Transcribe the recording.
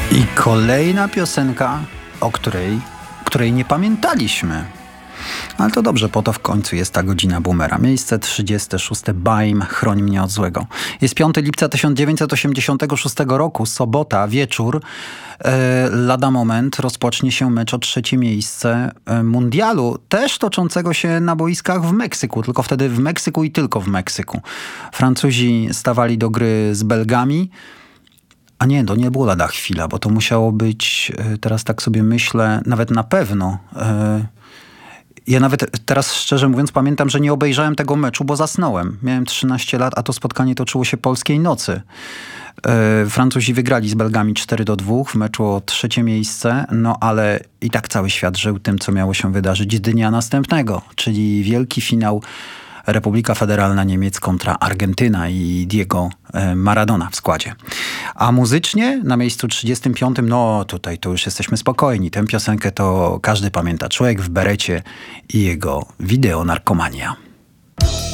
I kolejna piosenka, której nie pamiętaliśmy. Ale to dobrze, po to w końcu jest ta godzina boomera. Miejsce 36. Baim, chroń mnie od złego. Jest 5 lipca 1986 roku, sobota, wieczór. Lada moment rozpocznie się mecz o 3. miejsce mundialu, też toczącego się na boiskach w Meksyku, tylko wtedy w Meksyku i tylko w Meksyku. Francuzi stawali do gry z Belgami. A nie, to nie było lada chwila, bo to musiało być, teraz tak sobie myślę, nawet na pewno. Ja nawet teraz szczerze mówiąc pamiętam, że nie obejrzałem tego meczu, bo zasnąłem. Miałem 13 lat, a to spotkanie toczyło się polskiej nocy. Francuzi wygrali z Belgami 4-2 w meczu o 3. miejsce, no ale i tak cały świat żył tym, co miało się wydarzyć dnia następnego, czyli wielki finał Republika Federalna Niemiec kontra Argentyna i Diego Maradona w składzie. A muzycznie na miejscu 35, no tutaj to już jesteśmy spokojni. Tę piosenkę to każdy pamięta. Człowiek w berecie i jego wideo Narkomania.